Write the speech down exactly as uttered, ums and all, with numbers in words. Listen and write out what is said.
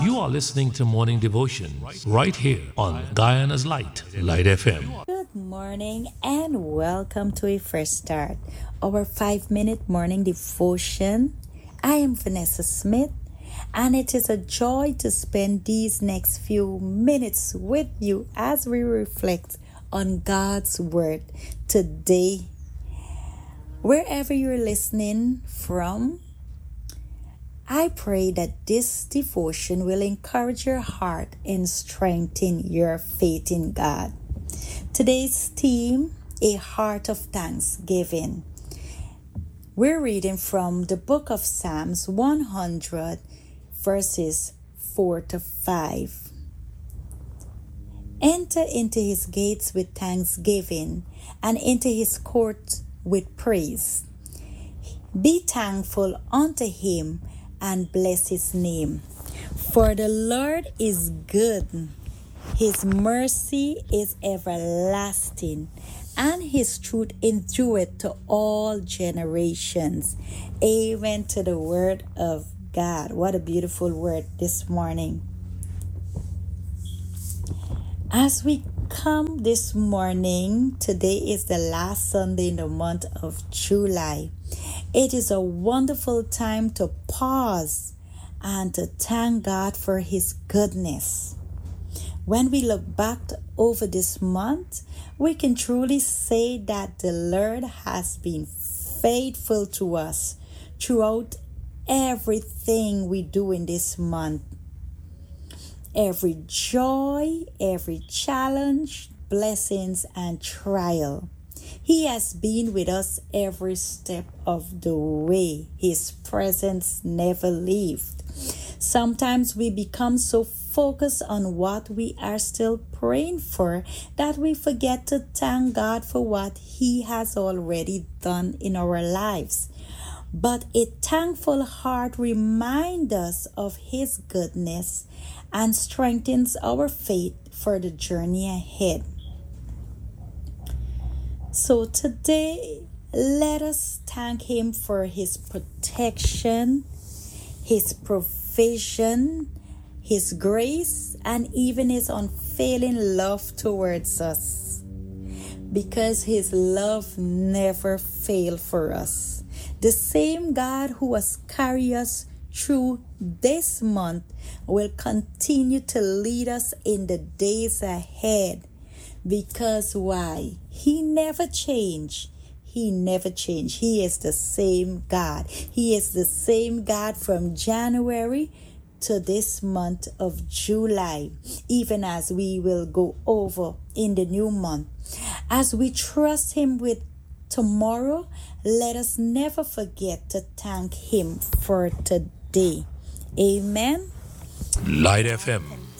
You are listening to Morning Devotion right here on Guyana's Light, Light F M. Good morning and welcome to a Fresh Start, our five minute morning devotion. I am Vanessa Smith, and it is a joy to spend these next few minutes with you as we reflect on God's Word today. Wherever you're listening from, I pray that this devotion will encourage your heart and strengthen your faith in God. Today's theme, a heart of thanksgiving. We're reading from the book of Psalms one hundred, verses four to five. Enter into his gates with thanksgiving and into his courts with praise. Be thankful unto him and bless his name. For the Lord is good, his mercy is everlasting, and his truth endureth to all generations. Amen to the word of God. What a beautiful word this morning. As we come this morning, today is the last Sunday in the month of July. It is a wonderful time to pause and to thank God for his goodness. When we look back over this month, we can truly say that the Lord has been faithful to us throughout everything we do in this month. Every joy, every challenge, blessings, and trial. He has been with us every step of the way. His presence never leaves. Sometimes we become so focused on what we are still praying for that we forget to thank God for what he has already done in our lives. But a thankful heart reminds us of his goodness and strengthens our faith for the journey ahead. So today, let us thank him for his protection, his provision, his grace, and even his unfailing love towards us. Because his love never failed for us. The same God who has carried us through this month will continue to lead us in the days ahead. Because why? He never changed. He never changed. He is the same God. He is the same God from January to this month of July, even as we will go over in the new month. As we trust him with tomorrow, let us never forget to thank him for today. Amen. Light F M,